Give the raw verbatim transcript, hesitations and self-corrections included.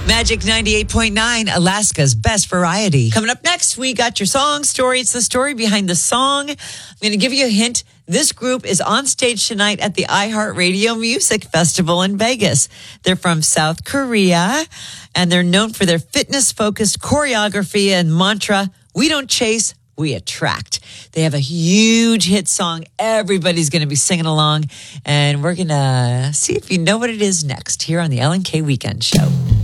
Magic ninety-eight point nine, Alaska's best variety. Coming up next, we got your song story. It's the story behind the song. I'm going to give you a hint. This group is on stage tonight at the iHeartRadio Music Festival in Vegas. They're from South Korea, and they're known for their fitness-focused choreography and mantra, "We don't chase, we attract." They have a huge hit song. Everybody's going to be singing along, and we're going to see if you know what it is next here on the Ellen K Weekend Show.